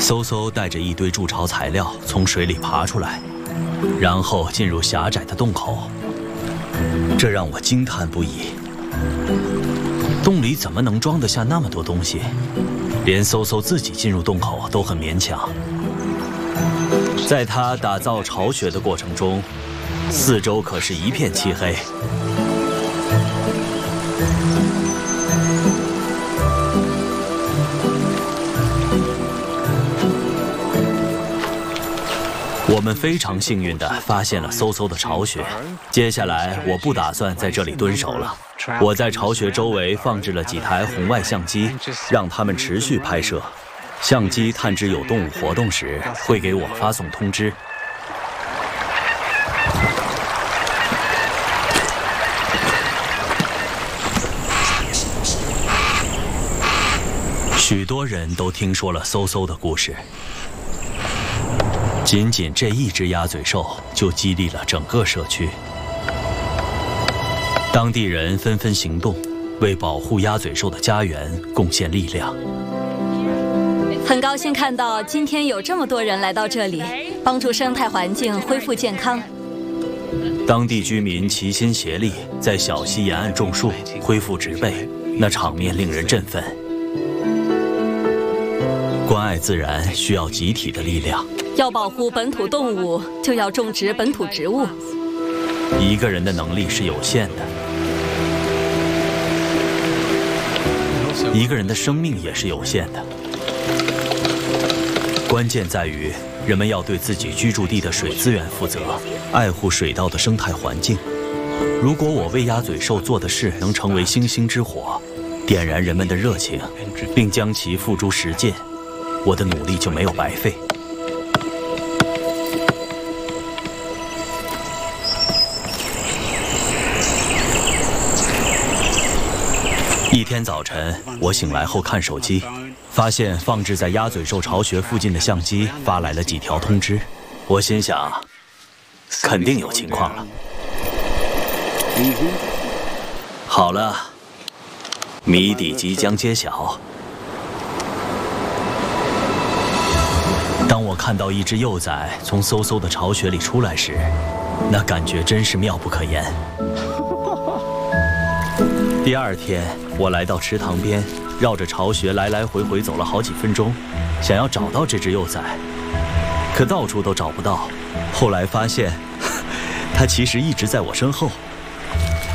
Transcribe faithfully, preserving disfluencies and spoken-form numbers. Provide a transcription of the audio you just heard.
嗖嗖带着一堆筑巢材料从水里爬出来，然后进入狭窄的洞口，这让我惊叹不已。洞里怎么能装得下那么多东西？连嗖嗖自己进入洞口都很勉强。在他打造巢穴的过程中，四周可是一片漆黑。 我们非常幸运地发现了嗖嗖的巢穴。接下来，我不打算在这里蹲守了。我在巢穴周围放置了几台红外相机，让它们持续拍摄。相机探知有动物活动时，会给我发送通知。许多人都听说了嗖嗖的故事。 仅仅这一只鸭嘴兽就激励了整个社区，当地人纷纷行动，为保护鸭嘴兽的家园贡献力量。 很高兴看到今天有这么多人来到这里，帮助生态环境恢复健康。 当地居民齐心协力，在小溪沿岸种树，恢复植被，那场面令人振奋。关爱自然需要集体的力量。 要保护本土动物，就要种植本土植物。 一个人的能力是有限的，一个人的生命也是有限的。关键在于，人们要对自己居住地的水资源负责，爱护水稻的生态环境。如果我为鸭嘴兽做的事能成为星星之火，点燃人们的热情，并将其付诸实践，我的努力就没有白费。 一天早晨，我醒来后看手机，发现放置在鸭嘴兽巢穴附近的相机发来了几条通知。我心想，肯定有情况了。好了，谜底即将揭晓。当我看到一只幼崽从嗖嗖的巢穴里出来时，那感觉真是妙不可言。 第二天，我来到池塘边，绕着巢穴来来回回走了好几分钟，想要找到这只幼崽，可到处都找不到。后来发现，它其实一直在我身后。